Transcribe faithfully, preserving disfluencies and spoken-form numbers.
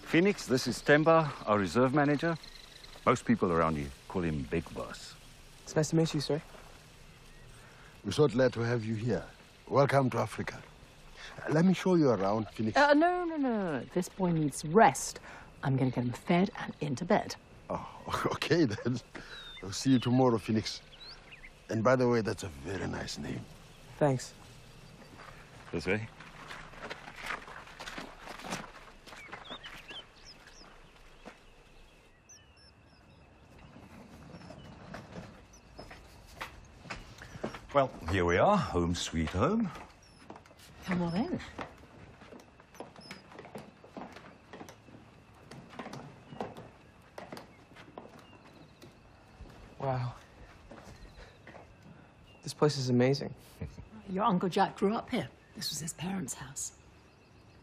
Phoenix, this is Temba, our reserve manager. Most people around here call him Big Boss. It's nice to meet you, sir. We're so glad to have you here. Welcome to Africa. Uh, let me show you around, Phoenix. Uh, no, no, no, no. This boy needs rest. I'm going to get him fed and into bed. Oh, okay then. I'll see you tomorrow, Phoenix. And by the way, that's a very nice name. Thanks. This way. Well, here we are, home sweet home. Come on in. Wow. This place is amazing. Your Uncle Jack grew up here. This was his parents' house.